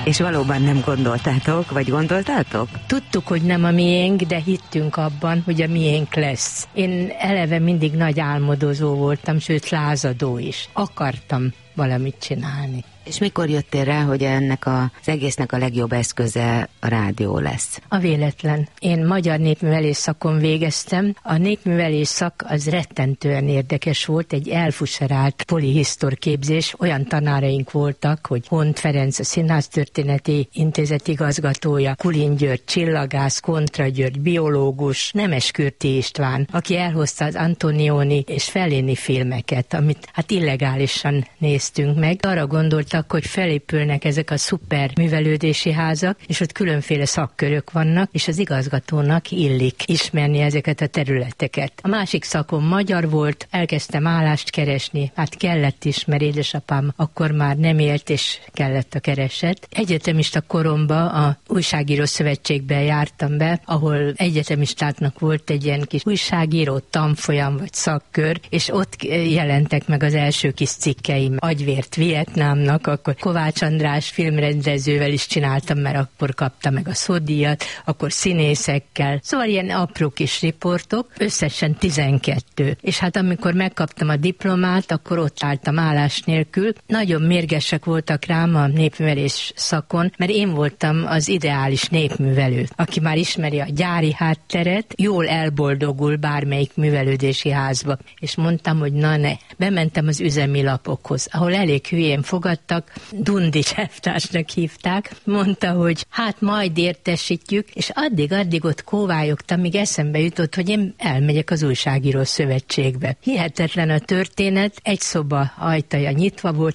És valóban nem gondoltátok, vagy gondoltátok? Tudtuk, hogy nem a miénk, de hittünk abban, hogy a miénk lesz. Én eleve mindig nagy álmodozó voltam, sőt lázadó is. Akartam valamit csinálni. És mikor jöttél rá, hogy ennek az egésznek a legjobb eszköze a rádió lesz? A véletlen. Én magyar népművelés szakon végeztem. A népművelés szak az rettentően érdekes volt, egy elfuserált polihisztor képzés. Olyan tanáraink voltak, hogy Hont Ferenc, a Színháztörténeti Intézet igazgatója, Kulin György, csillagász, Kontra György, biológus, Nemes Kürti István, aki elhozta az Antonioni és Fellini filmeket, amit hát illegálisan néztünk meg. Arra gondolt, hogy felépülnek ezek a szuper művelődési házak, és ott különféle szakkörök vannak, és az igazgatónak illik ismerni ezeket a területeket. A másik szakom magyar volt, elkezdtem állást keresni, hát kellett is, mert édesapám akkor már nem élt, és kellett a kereset. Egyetemista koromban a Újságíró Szövetségben jártam be, ahol egyetemistáknak volt egy ilyen kis újságíró tanfolyam vagy szakkör, és ott jelentek meg az első kis cikkeim. Agyvért Vietnámnak, akkor Kovács András filmrendezővel is csináltam, mert akkor kapta meg a szódíjat, akkor színészekkel. Szóval ilyen apró kis riportok, összesen 12. És hát amikor megkaptam a diplomát, akkor ott álltam állás nélkül. Nagyon mérgesek voltak rám a népművelés szakon, mert én voltam az ideális népművelő, aki már ismeri a gyári hátteret, jól elboldogul bármelyik művelődési házba. És mondtam, hogy na ne. Bementem az üzemi lapokhoz, ahol elég hülyén fogadtak, Dundics elvtársnak hívták, mondta, hogy hát majd értesítjük, és addig ott kóvályogtam, míg eszembe jutott, hogy én elmegyek az Újságíró Szövetségbe. Hihetetlen a történet, egy szoba ajtaja nyitva volt,